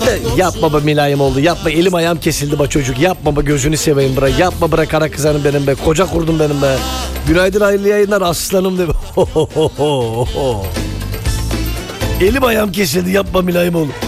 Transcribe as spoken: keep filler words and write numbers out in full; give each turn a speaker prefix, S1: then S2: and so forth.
S1: Yapma be mülayim oldu. Yapma, elim ayağım kesildi be çocuk. Yapma be, gözünü seveyim bre. Yapma bre kara kızanım benim be. Koca kurdum benim be. Günaydın, hayırlı yayınlar aslanım de. Elim ayağım kesildi, yapma mülayim oldu.